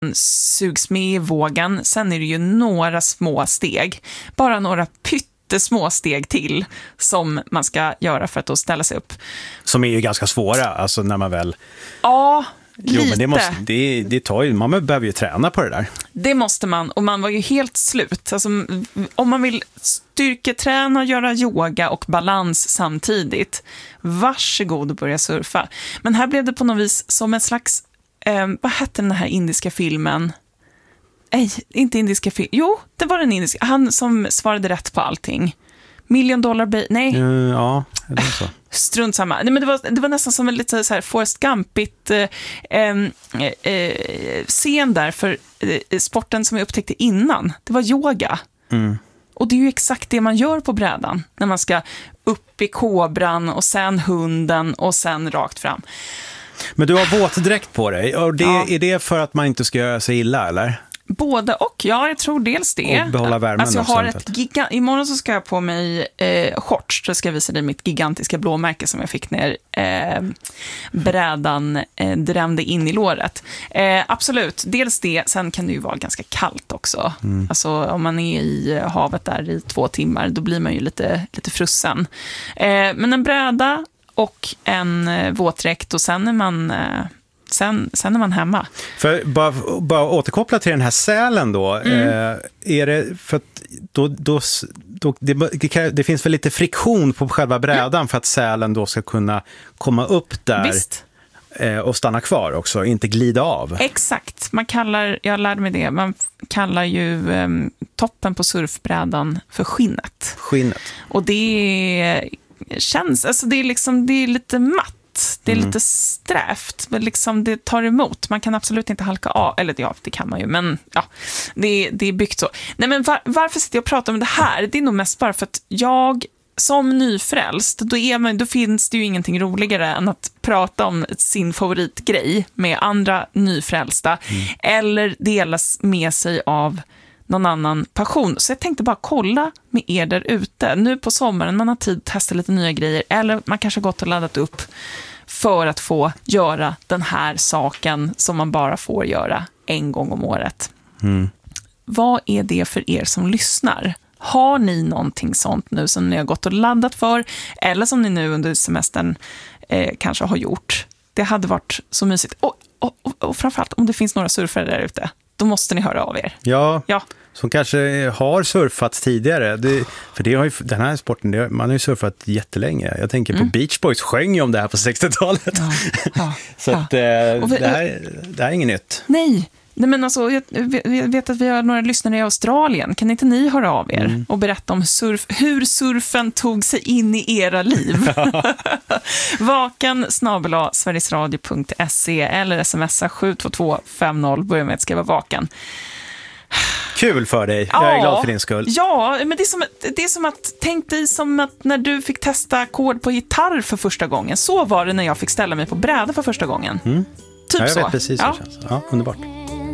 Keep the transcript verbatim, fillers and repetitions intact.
sugs med i vågen. Sen är det ju några små steg. Bara några pyttesmå steg till som man ska göra för att då ställa sig upp. Som är ju ganska svåra, alltså när man väl... Ja, lite. Jo, men det, måste, det, det tar ju, man behöver ju träna på det där. Det måste man, och man var ju helt slut. Alltså, om man vill styrketräna, göra yoga och balans samtidigt, varsågod och börja surfa. Men här blev det på något vis som en slags, eh, vad hette den här indiska filmen? Nej, inte indiska film. Jo, det var den indiska. Han som svarade rätt på allting. Million dollar bay... Nej. Uh, ja, det är så. Strunt samma. Nej, men det var, det var nästan som en lite så här Forrest Gumpigt eh, eh, scen där för eh, sporten som jag upptäckte innan. Det var yoga. Mm. Och det är ju exakt det man gör på brädan. När man ska upp i kobran och sen hunden och sen rakt fram. Men du har våtdräkt på dig. Och det, ja. Är det för att man inte ska göra sig illa, eller? Både och, ja, jag tror dels det. Och behålla värmen. Alltså jag har också, ett giga- Imorgon så ska jag på mig eh, shorts. Så ska jag visa dig mitt gigantiska blåmärke som jag fick när eh, brädan eh, drämde in i låret. Eh, absolut, dels det. Sen kan det ju vara ganska kallt också. Mm. Alltså om man är i havet där i två timmar, då blir man ju lite, lite frusen. Eh, men en bräda och en eh, våtdräkt och sen är man... Eh, Sen, sen är man hemma. För bara, bara återkoppla till den här sälen då. Mm. Eh, är det för att då, då, då, det, det finns väl lite friktion på själva brädan mm. för att sälen då ska kunna komma upp där. Visst. Eh, och stanna kvar också, inte glida av. Exakt. Man kallar, jag lärde mig det, man kallar ju eh, toppen på surfbrädan för skinnet. Skinnet. Och det känns, alltså det är liksom, det är lite matt. Det är mm. lite strävt, men liksom det tar emot. Man kan absolut inte halka av, eller ja, det kan man ju, men ja, det, det är byggt så. Nej, men var, varför sitter jag och pratar om det här? Det är nog mest bara för att jag som nyfrälst, då, är man, då finns det ju ingenting roligare än att prata om sin favoritgrej med andra nyfrälsta mm. eller delas med sig av någon annan passion. Så jag tänkte bara kolla med er där ute. Nu på sommaren, man har tid att testa lite nya grejer. Eller man kanske har gått och laddat upp för att få göra den här saken som man bara får göra en gång om året. Mm. Vad är det för er som lyssnar? Har ni någonting sånt nu som ni har gått och laddat för? Eller som ni nu under semestern eh, kanske har gjort? Det hade varit så mysigt. Och, och, och, och framförallt om det finns några surfare där ute, då måste ni höra av er. Ja, ja. Som kanske har surfat tidigare. Det, för det har ju, den här sporten, det, man har ju surfat jättelänge. Jag tänker mm. på Beach Boys sjöng ju om det här på sextiotalet. Ja, ja, Så ja. Att, eh, vi, det, här, det här är inget nytt. Nej, Nej men alltså, jag vet att vi har några lyssnare i Australien. Kan inte ni höra av er mm. och berätta om surf, hur surfen tog sig in i era liv? Vaken snabel-a sverigesradio punkt se eller smsa sju två två fem noll. Börja med att skriva vaken. Kul för dig, jag är ja, glad för din skull. Ja, men det är, som, det är som att, tänk dig som att när du fick testa ackord på gitarr för första gången. Så var det när jag fick ställa mig på bräda för första gången. Mm. Typ ja, jag så. vet precis ja. hur det känns. Ja, underbart.